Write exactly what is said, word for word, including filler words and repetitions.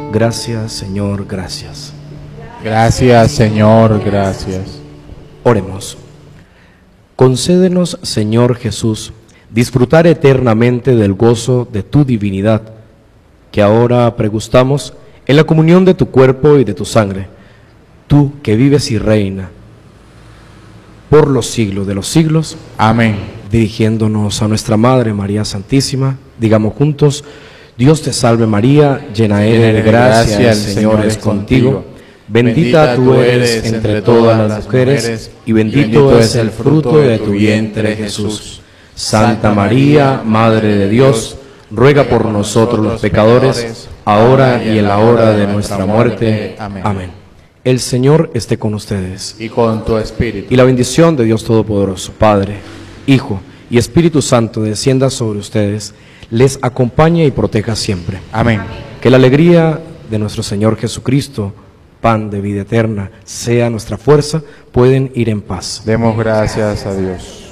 Gracias, Señor, gracias. Gracias, Señor, gracias. Oremos. Concédenos, Señor Jesús, disfrutar eternamente del gozo de tu divinidad, que ahora pregustamos en la comunión de tu cuerpo y de tu sangre, tú que vives y reina por los siglos de los siglos. Amén. Dirigiéndonos a nuestra Madre María Santísima, digamos juntos: Dios te salve María, llena eres de gracia, el Señor es contigo. Bendita tú eres entre todas las mujeres, y bendito es el fruto de tu vientre, Jesús. Santa María, Madre de Dios, ruega por nosotros los pecadores, ahora y en la hora de nuestra muerte. Amén. El Señor esté con ustedes. Y con tu espíritu. Y la bendición de Dios Todopoderoso, Padre, Hijo y Espíritu Santo descienda sobre ustedes, les acompañe y proteja siempre. Amén. Que la alegría de nuestro Señor Jesucristo, pan de vida eterna, sea nuestra fuerza. Pueden ir en paz. Demos gracias a Dios.